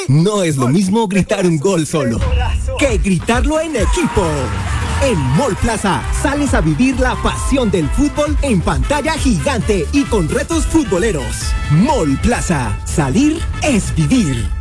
No es lo mismo gritar un gol solo que gritarlo en equipo. En Mall Plaza sales a vivir la pasión del fútbol en pantalla gigante y con retos futboleros. Mall Plaza, salir es vivir.